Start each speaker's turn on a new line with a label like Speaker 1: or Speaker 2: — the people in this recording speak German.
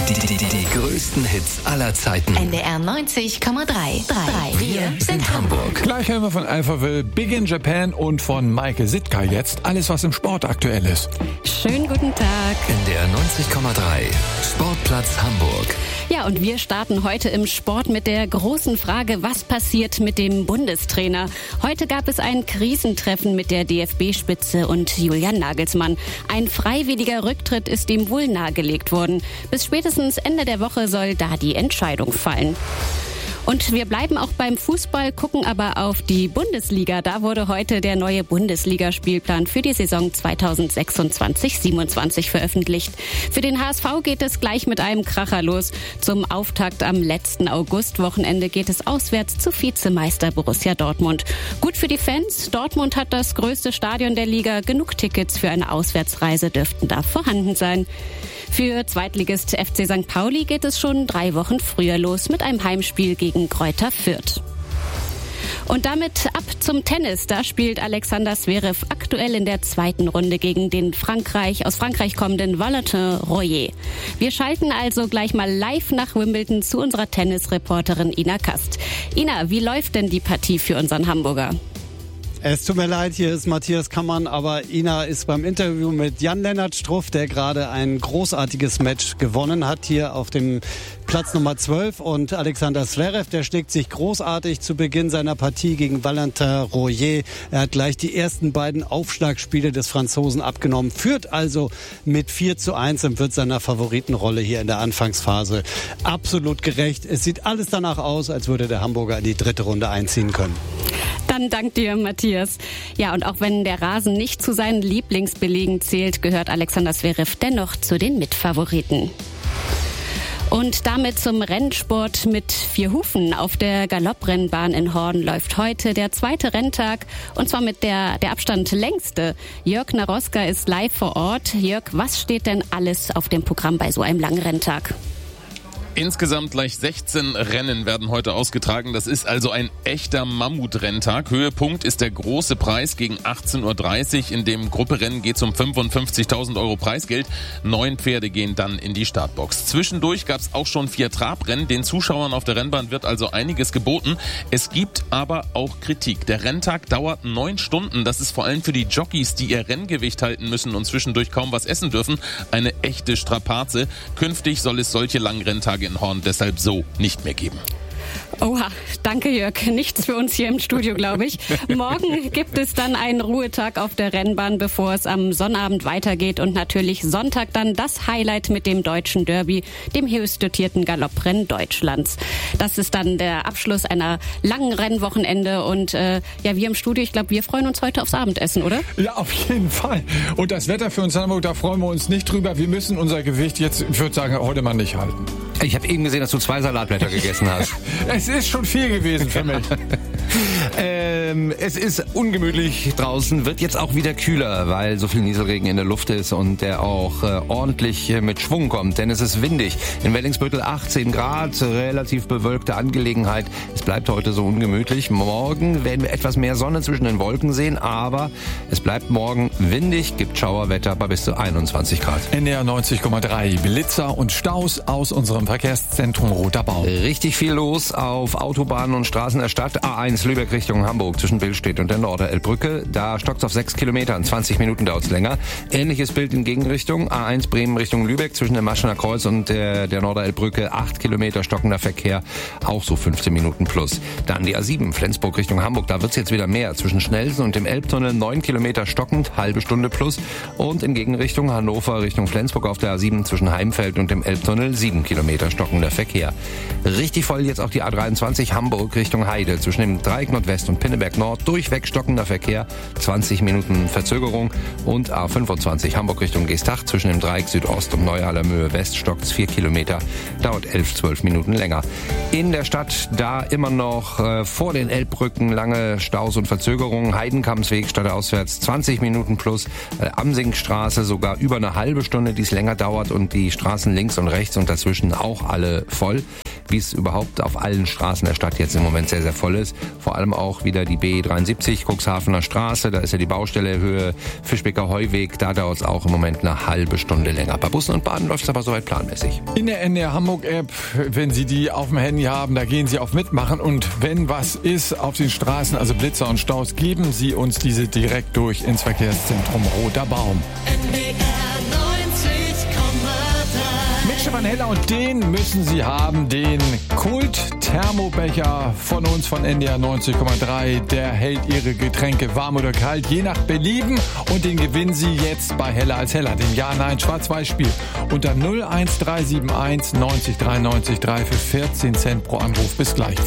Speaker 1: Die größten Hits aller Zeiten.
Speaker 2: NDR 90,3.
Speaker 1: Wir sind Hamburg.
Speaker 3: Gleich hören wir von Alphaville, Big in Japan und von Maike Sitka jetzt. Alles, was im Sport aktuell ist.
Speaker 4: Schönen guten Tag.
Speaker 1: NDR 90,3. Sportplatz Hamburg.
Speaker 4: Ja, und wir starten heute im Sport mit der großen Frage, was passiert mit dem Bundestrainer? Heute gab es ein Krisentreffen mit der DFB-Spitze und Julian Nagelsmann. Ein freiwilliger Rücktritt ist ihm wohl nahegelegt worden. Bis spätestens Ende der Woche soll da die Entscheidung fallen. Und wir bleiben auch beim Fußball, gucken aber auf die Bundesliga. Da wurde heute der neue Bundesligaspielplan für die Saison 2026/27 veröffentlicht. Für den HSV geht es gleich mit einem Kracher los. Zum Auftakt am letzten Augustwochenende geht es auswärts zu Vizemeister Borussia Dortmund. Gut für die Fans. Dortmund hat das größte Stadion der Liga. Genug Tickets für eine Auswärtsreise dürften da vorhanden sein. Für Zweitligist FC St. Pauli geht es schon 3 Wochen früher los mit einem Heimspiel gegen Greuther Fürth. Und damit ab zum Tennis. Da spielt Alexander Zverev aktuell in der 2. Runde gegen den aus Frankreich kommenden Valentin Royer. Wir schalten also gleich mal live nach Wimbledon zu unserer Tennisreporterin Ina Kast. Ina, wie läuft denn die Partie für unseren Hamburger?
Speaker 5: Es tut mir leid, hier ist Matthias Kammann, aber Ina ist beim Interview mit Jan-Lennart Struff, der gerade ein großartiges Match gewonnen hat, hier auf dem Platz Nummer 12. Und Alexander Zverev, der schlägt sich großartig zu Beginn seiner Partie gegen Valentin Royer. Er hat gleich die ersten beiden Aufschlagspiele des Franzosen abgenommen, führt also mit 4:1 und wird seiner Favoritenrolle hier in der Anfangsphase absolut gerecht. Es sieht alles danach aus, als würde der Hamburger in die 3. Runde einziehen können.
Speaker 4: Dann dank dir, Matthias. Ja, und auch wenn der Rasen nicht zu seinen Lieblingsbelegen zählt, gehört Alexander Zverev dennoch zu den Mitfavoriten. Und damit zum Rennsport mit 4 Hufen. Auf der Galopprennbahn in Horn läuft heute der 2. Renntag und zwar mit der Abstand längste. Jörg Naroska ist live vor Ort. Jörg, was steht denn alles auf dem Programm bei so einem langen Renntag?
Speaker 6: Insgesamt gleich 16 Rennen werden heute ausgetragen. Das ist also ein echter Mammutrenntag. Höhepunkt ist der große Preis gegen 18:30 Uhr. In dem Grupperennen geht es um 55.000 Euro Preisgeld. 9 Pferde gehen dann in die Startbox. Zwischendurch gab es auch schon 4 Trabrennen. Den Zuschauern auf der Rennbahn wird also einiges geboten. Es gibt aber auch Kritik. Der Renntag dauert 9 Stunden. Das ist vor allem für die Jockeys, die ihr Renngewicht halten müssen und zwischendurch kaum was essen dürfen, eine echte Strapaze. Künftig soll es solche langen Renntage in Horn deshalb so nicht mehr geben.
Speaker 4: Oha, danke Jörg. Nichts für uns hier im Studio, glaube ich. Morgen gibt es dann einen Ruhetag auf der Rennbahn, bevor es am Sonnabend weitergeht. Und natürlich Sonntag dann das Highlight mit dem Deutschen Derby, dem höchst dotierten Galopprennen Deutschlands. Das ist dann der Abschluss einer langen Rennwochenende. Und wir im Studio, ich glaube, wir freuen uns heute aufs Abendessen, oder?
Speaker 3: Ja, auf jeden Fall. Und das Wetter für uns in Hamburg, da freuen wir uns nicht drüber. Wir müssen unser Gewicht jetzt, ich würde sagen, heute mal nicht halten.
Speaker 7: Ich habe eben gesehen, dass du 2 Salatblätter gegessen hast.
Speaker 3: Es ist schon viel gewesen für mich.
Speaker 7: Es ist ungemütlich draußen, wird jetzt auch wieder kühler, weil so viel Nieselregen in der Luft ist und der auch ordentlich mit Schwung kommt, denn es ist windig. In Wellingsbüttel 18 Grad, relativ bewölkte Angelegenheit. Es bleibt heute so ungemütlich. Morgen werden wir etwas mehr Sonne zwischen den Wolken sehen, aber es bleibt morgen windig, gibt Schauerwetter bei bis zu 21 Grad.
Speaker 3: NDR 90,3, Blitzer und Staus aus unserem Verkehrszentrum Roter Baum.
Speaker 7: Richtig viel los auf Autobahnen und Straßen der Stadt. A1 Lübeck Richtung Hamburg zwischen Billstedt und der Norderelbbrücke. Da stockt's auf 6 Kilometern. 20 Minuten dauert's länger. Ähnliches Bild in Gegenrichtung. A1 Bremen Richtung Lübeck zwischen dem Maschener Kreuz und der Norderelbbrücke. 8 Kilometer stockender Verkehr. Auch so 15 Minuten plus. Dann die A7 Flensburg Richtung Hamburg. Da wird's jetzt wieder mehr. Zwischen Schnellsen und dem Elbtunnel 9 Kilometer stockend. Halbe Stunde plus. Und in Gegenrichtung Hannover Richtung Flensburg auf der A7 zwischen Heimfeld und dem Elbtunnel 7 Kilometer stockender Verkehr. Richtig voll jetzt auch die A23 Hamburg Richtung Heide zwischen dem Dreieck Nordwest und Pinneberg Nord durchweg stockender Verkehr, 20 Minuten Verzögerung. Und A25 Hamburg Richtung Geestach zwischen dem Dreieck Südost und Neuhaller Mühe West stockt's 4 Kilometer, dauert 11-12 Minuten länger. In der Stadt da immer noch vor den Elbbrücken lange Staus und Verzögerungen. Heidenkampsweg stadtauswärts 20 Minuten plus, Amsingstraße sogar über eine halbe Stunde, die es länger dauert und die Straßen links und rechts und dazwischen auch alle voll. Wie es überhaupt auf allen Straßen der Stadt jetzt im Moment sehr, sehr voll ist. vor allem auch wieder die B73, Cuxhavener Straße, da ist ja die Baustelle Höhe Fischbecker Heuweg, da dauert es auch im Moment eine halbe Stunde länger. Bei Bussen und Bahnen läuft es aber soweit planmäßig.
Speaker 3: In der NDR Hamburg App, wenn Sie die auf dem Handy haben, da gehen Sie auf Mitmachen und wenn was ist auf den Straßen, also Blitzer und Staus, geben Sie uns diese direkt durch ins Verkehrszentrum Roter Baum. Mit Stefan Heller und den müssen Sie haben, den Kult-Thermobecher von uns von NDR 90,3. Der hält Ihre Getränke warm oder kalt, je nach Belieben. Und den gewinnen Sie jetzt bei Heller als Heller, dem Ja-Nein-Schwarz-Weiß-Spiel. Unter 01371 90 93 3 für 14 Cent pro Anruf. Bis gleich.